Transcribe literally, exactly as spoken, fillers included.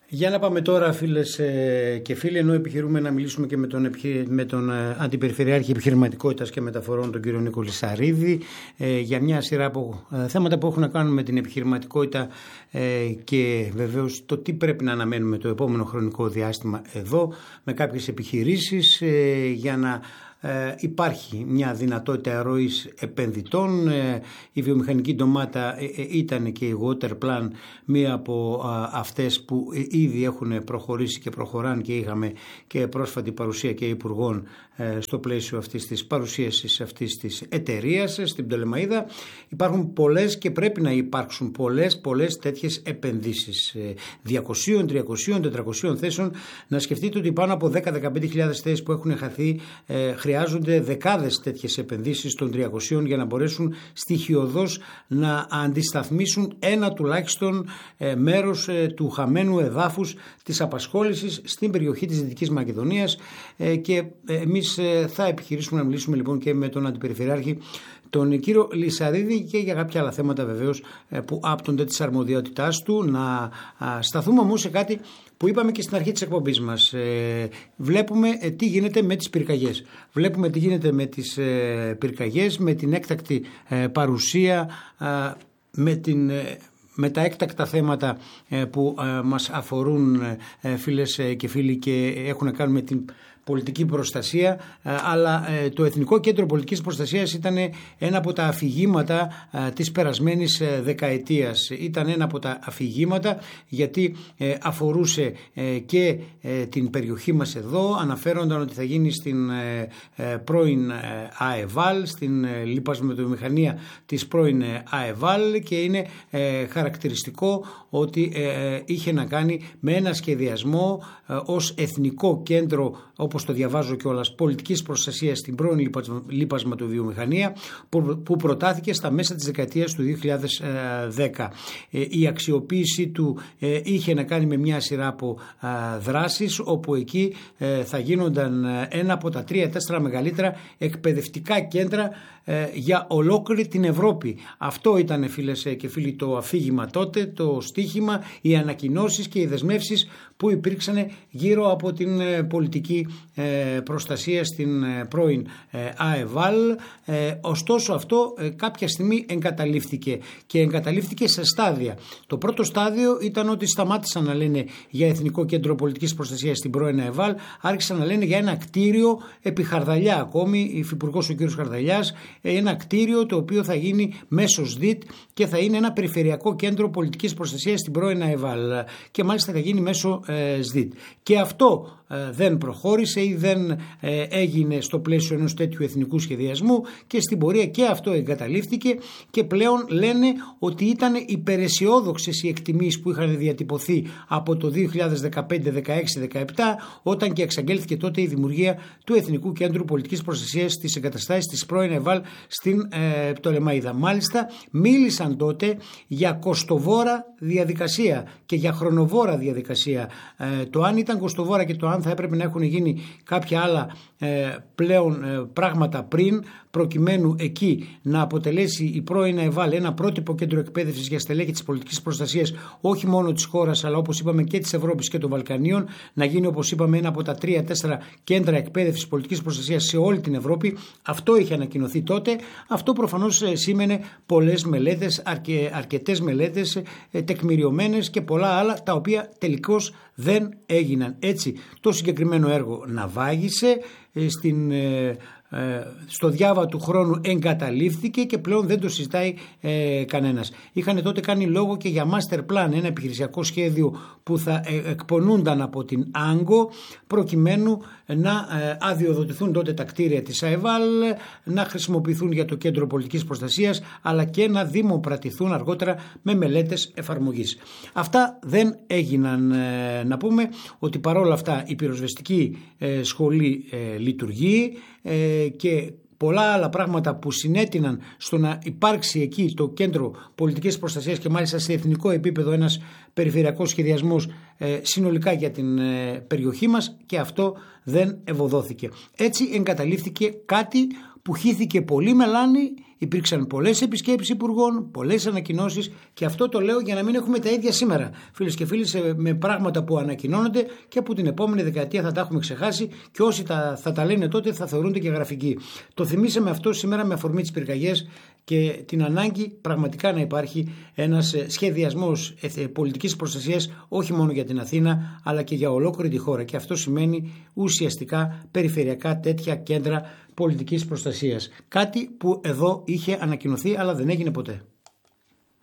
Για να πάμε τώρα, φίλες και φίλοι, ενώ επιχειρούμε να μιλήσουμε και με τον, επιχει... με τον Αντιπεριφερειάρχη Επιχειρηματικότητας και Μεταφορών, τον κύριο Νίκο Λυσαρίδη, ε, για μια σειρά από ε, θέματα που έχουν να κάνουν με την επιχειρηματικότητα ε, και βεβαίως το τι πρέπει να αναμένουμε το επόμενο χρονικό διάστημα εδώ, με κάποιες επιχειρήσεις ε, για να Ε, υπάρχει μια δυνατότητα ροής επενδυτών. Ε, η βιομηχανική ντομάτα ε, ε, ήταν και η Waterplan, μία από α, αυτές που ε, ήδη έχουν προχωρήσει και προχωράνε, και είχαμε και πρόσφατη παρουσία και υπουργών ε, στο πλαίσιο αυτής της παρουσίασης αυτής της εταιρείας στην Πτολεμαΐδα. Υπάρχουν πολλές και πρέπει να υπάρξουν πολλές πολλές τέτοιες επενδύσεις ε, διακόσιες, τριακόσιες, τετρακόσιες θέσεων. Να σκεφτείτε ότι πάνω από δέκα με δεκαπέντε χιλιάδες θέσεις που έχουν χαθεί, ε, χρειάζονται δεκάδες τέτοιες επενδύσεις των τριακοσίων για να μπορέσουν στοιχειοδός να αντισταθμίσουν ένα τουλάχιστον ε, μέρος ε, του χαμένου εδάφους της απασχόλησης στην περιοχή της Δυτικής Μακεδονίας ε, και ε, εμείς ε, θα επιχειρήσουμε να μιλήσουμε λοιπόν και με τον Αντιπεριφερειάρχη, τον κύριο Λυσαρίδη, και για κάποια άλλα θέματα βεβαίως που άπτονται της αρμοδιότητάς του. Να σταθούμε όμως σε κάτι που είπαμε και στην αρχή της εκπομπής μας. Ε, βλέπουμε ε, τι γίνεται με τις πυρκαγιές. Βλέπουμε τι γίνεται με τις ε, πυρκαγιές, με την έκτακτη ε, παρουσία, ε, με, την, ε, με τα έκτακτα θέματα ε, που ε, μας αφορούν, ε, φίλες και φίλοι, και έχουν να κάνουν με την πολιτική προστασία, αλλά το Εθνικό Κέντρο Πολιτικής Προστασίας ήταν ένα από τα αφηγήματα της περασμένης δεκαετίας. Ήταν ένα από τα αφηγήματα γιατί αφορούσε και την περιοχή μας εδώ. Αναφέρονταν ότι θα γίνει στην πρώην ΑΕΒΑΛ, στην λιπασμετοβιομηχανία της πρώην ΑΕΒΑΛ, και είναι χαρακτηριστικό ότι είχε να κάνει με ένα σχεδιασμό ως Εθνικό Κέντρο, όπως το διαβάζω κιόλας, πολιτικής προστασίας στην πρώην λιπασματοβιομηχανία, που προτάθηκε στα μέσα της δεκαετίας του δύο χιλιάδες δέκα. Η αξιοποίηση του είχε να κάνει με μια σειρά από δράσεις, όπου εκεί θα γίνονταν ένα από τα τρία τέσσερα μεγαλύτερα εκπαιδευτικά κέντρα για ολόκληρη την Ευρώπη. Αυτό ήταν, φίλες και φίλοι, το αφήγημα τότε, το στίχημα, οι ανακοινώσεις και οι δεσμεύσεις που υπήρξαν γύρω από την πολιτική προστασία στην πρώην ΑΕΒΑΛ. Ωστόσο αυτό κάποια στιγμή εγκαταλείφθηκε, και εγκαταλείφθηκε σε στάδια. Το πρώτο στάδιο ήταν ότι σταμάτησαν να λένε για Εθνικό Κέντρο Πολιτικής Προστασίας στην πρώην ΑΕΒΑΛ, άρχισαν να λένε για ένα κτίριο επί Χαρδαλιά, ακόμη υφυπουργός ο κ. Χαρδαλιάς, ένα κτίριο το οποίο θα γίνει μέσω ΣΔΙΤ και θα είναι ένα περιφερειακό κέντρο πολιτικής προστασίας στην πρώην ΑΕΒΑΛ, και μάλιστα θα γίνει μέσω ε, ΣΔΙΤ. Και αυτό ε, δεν προχώρησε ή δεν ε, έγινε στο πλαίσιο ενός τέτοιου εθνικού σχεδιασμού, και στην πορεία και αυτό εγκαταλείφθηκε, και πλέον λένε ότι ήταν υπεραισιόδοξες οι εκτιμήσεις που είχαν διατυπωθεί από το δύο χιλιάδες δεκαπέντε, δεκαέξι, δεκαεπτά, όταν και εξαγγέλθηκε τότε η δημιουργία του Εθνικού Κέντρου Πολιτικής Προστασίας στις εγκαταστάσεις της πρώην ΑΕΒΑΛ στην ε, Πτολεμαΐδα. Μάλιστα μίλησαν τότε για κοστοβόρα διαδικασία και για χρονοβόρα διαδικασία. Ε, το αν ήταν κοστοβόρα και το αν θα έπρεπε να έχουν γίνει κάποια άλλα ε, πλέον ε, πράγματα πριν, προκειμένου εκεί να αποτελέσει η πρώην ΑΕΒΑΛ ένα πρότυπο κέντρο εκπαίδευσης για στελέχη της πολιτικής προστασίας, όχι μόνο της χώρας, αλλά όπως είπαμε και της Ευρώπης και των Βαλκανίων, να γίνει, όπως είπαμε, ένα από τα τρία τέσσερα κέντρα εκπαίδευσης πολιτικής προστασίας σε όλη την Ευρώπη. Αυτό είχε ανακοινωθεί τότε. Αυτό προφανώς σήμαινε πολλές μελέτες, αρκε, αρκετές μελέτες ε, τεκμηριωμένες και πολλά άλλα, τα οποία τελικώς δεν έγιναν. Έτσι το συγκεκριμένο έργο ναυάγησε, ε, στην ε, στο διάβα του χρόνου εγκαταλείφθηκε και πλέον δεν το συζητάει ε, κανένας. Είχαν τότε κάνει λόγο και για master plan, ένα επιχειρησιακό σχέδιο που θα ε, εκπονούνταν από την Άγκο, προκειμένου να ε, αδειοδοτηθούν τότε τα κτίρια της ΑΕΒΑΛ, να χρησιμοποιηθούν για το Κέντρο Πολιτικής Προστασίας, αλλά και να δημοπρατηθούν αργότερα με μελέτες εφαρμογής. Αυτά δεν έγιναν. Ε, να πούμε ότι παρόλα αυτά η πυροσβεστική ε, σχολή ε, λειτουργεί, ε, και πολλά άλλα πράγματα που συνέτειναν στο να υπάρξει εκεί το Κέντρο Πολιτικής Προστασίας, και μάλιστα σε εθνικό επίπεδο ένας περιφερειακός σχεδιασμός ε, συνολικά για την ε, περιοχή μας, και αυτό δεν ευωδόθηκε. Έτσι εγκαταλείφθηκε κάτι που χύθηκε πολύ μελάνι Υπήρξαν πολλές επισκέψεις υπουργών, πολλές ανακοινώσεις και αυτό το λέω για να μην έχουμε τα ίδια σήμερα. Φίλες και φίλοι, με πράγματα που ανακοινώνονται και που την επόμενη δεκαετία θα τα έχουμε ξεχάσει και όσοι τα, θα τα λένε τότε θα θεωρούνται και γραφικοί. Το θυμήσαμε αυτό σήμερα με αφορμή τις πυρκαγιές και την ανάγκη πραγματικά να υπάρχει ένας σχεδιασμός πολιτικής προστασίας όχι μόνο για την Αθήνα αλλά και για ολόκληρη τη χώρα, και αυτό σημαίνει ουσιαστικά περιφερειακά τέτοια κέντρα πολιτικής προστασίας. Κάτι που εδώ είχε ανακοινωθεί αλλά δεν έγινε ποτέ.